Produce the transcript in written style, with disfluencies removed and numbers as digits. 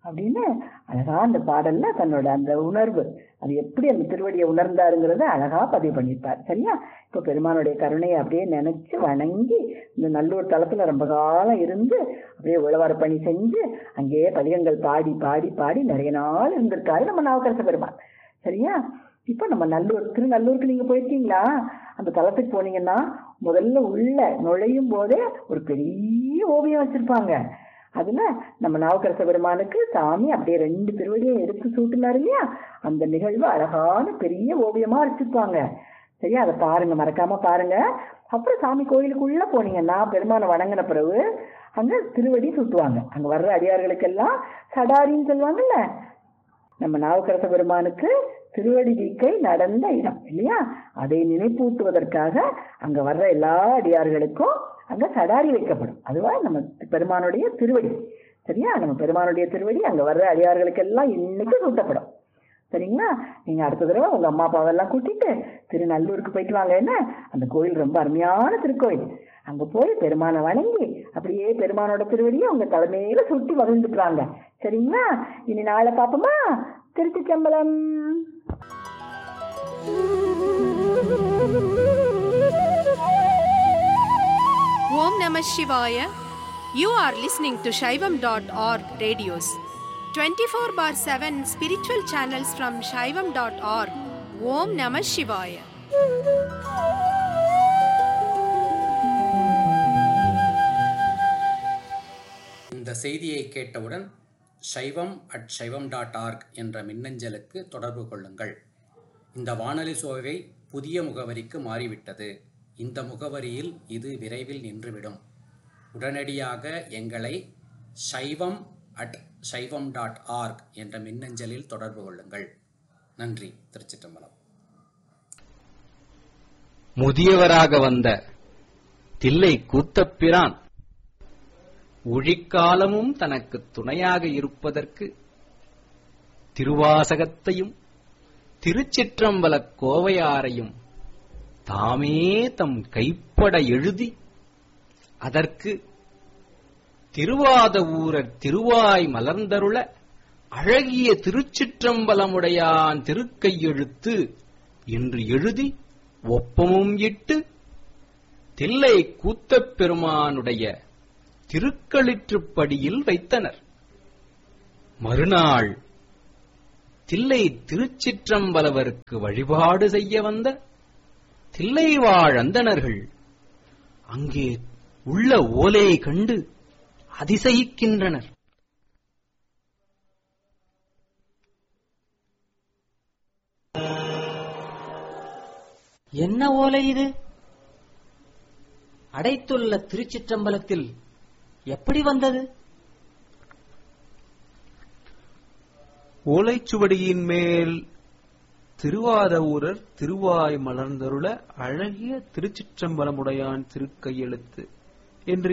அப்படின்னு அழகா அந்த பாடல்ல தன்னோட அந்த உணர்வு, அது எப்படி அந்த திருவடியை உணர்ந்தாருங்கிறத அழகா பதிவு பண்ணியிருப்பார். சரியா? இப்போ பெருமானுடைய கருணையை அப்படியே நினைச்சு வணங்கி இந்த நல்லூர் தளத்துல ரொம்ப காலம் இருந்து அப்படியே உழவார பணி செஞ்சு அங்கேயே பதிகங்கள் பாடி பாடி பாடி நிறைய நாள் இருந்திருக்காரு நம்ம நாவுக்கரச பெருமான். சரியா? இப்ப நம்ம திருநல்லூருக்கு நீங்க போயிருக்கீங்களா? அந்த தளத்துக்கு போனீங்கன்னா முதல்ல உள்ள நுழையும் போதே ஒரு பெரிய ஓவியம் வச்சிருப்பாங்க. அதுல நம்ம நாவுக்கரச பெருமானுக்கு சாமி அப்படியே 2 திருவடியை எடுத்து சூட்டினாரு இல்லையா, அந்த நிகழ்வு அழகான பெரிய ஓவியமா வச்சிருப்பாங்க. சரியா? அதை பாருங்க, மறக்காம பாருங்க. அப்புறம் சாமி கோயிலுக்குள்ள போனீங்கன்னா பெருமானை வணங்கின பிறகு அங்க திருவடி சுட்டுவாங்க. அங்க வர்ற அடியார்களுக்கெல்லாம் சடாரின்னு சொல்லுவாங்கல்ல, நம்ம நாவுக்கரச பெருமானுக்கு திருவடி தீக்கை நடந்த இடம் இல்லையா, அதை நினைப்பூட்டுவதற்காக அங்க வர்ற எல்லா அடியார்களுக்கும் அங்க சடாரி வைக்கப்படும். அதுவா நம்ம பெருமானுடைய திருவடி. சரியா? நம்ம பெருமானுடைய திருவடி அங்க வர்ற அடியார்களுக்கெல்லாம் இன்னைக்கு சூட்டப்படும். சரிங்களா? நீங்க அடுத்த தடவை உங்க அம்மா அப்பாவெல்லாம் கூட்டிட்டு திருநல்லூருக்கு போயிட்டு வாங்க. என்ன, அந்த கோயில் ரொம்ப அருமையான திருக்கோயில். அங்க போய் பெருமானை வணங்கி அப்படியே பெருமானோட திருவடியை உங்க தலைமையில சுட்டி வகிழ்ந்துக்கிறாங்க. சரிங்களா? இனி நாளை பாப்போமா? திருச்சிற்றம்பலம். Om Namah Shivaya. You are listening to Shaivam.org radios. 24/7 spiritual channels from Shaivam.org. Om Namah Shivaya. இந்த செய்தியை கேட்டவுடன் shaivam@shaivam.org என்ற மின்னஞ்சலுக்கு தொடர்பு கொள்ளுங்கள். இந்த வானொலி சோவை புதிய முகவரிக்கு மாறிவிட்டது. இந்த முகவரியில் இது விரைவில் நின்றுவிடும். உடனடியாக எங்களை shaivam@shaivam.org என்ற மின்னஞ்சலில் தொடர்பு கொள்ளுங்கள். நன்றி. திருச்சிற்றம்பலம். முதியவராக வந்த தில்லை கூத்தப்பிரான் ஒழிக்காலமும் தனக்கு துணையாக இருப்பதற்கு திருவாசகத்தையும் திருச்சிற்றம்பலக் கோவையாரையும் தாமே தம் கைப்பட எழுதி அதற்கு திருவாதவூரர் திருவாய் மலர்ந்தருள அழகிய திருச்சிற்றம்பலமுடையான் திருக்கையெழுத்து என்று எழுதி ஒப்பமும் இட்டு தில்லை கூத்தப் பெருமானுடைய திருக்களிற்றுப்படியில் வைத்தனர். மறுநாள் தில்லை திருச்சிற்றம்பலவருக்கு வழிபாடு செய்ய வந்த தில்லைவாழ் அந்தணர்கள் அங்கே உள்ள ஓலையை கண்டு அதிசயிக்கின்றனர். என்ன ஓலை இது? அடைத்துள்ள திருச்சிற்றம்பலத்தில் எப்படி வந்தது? ஓலைச்சுவடியின் மேல் திருவாதவூரர் திருவாய் மலர்ந்தருள அழகிய திருச்சிற்றம்பலமுடையான் திருக்கையெழுத்து என்று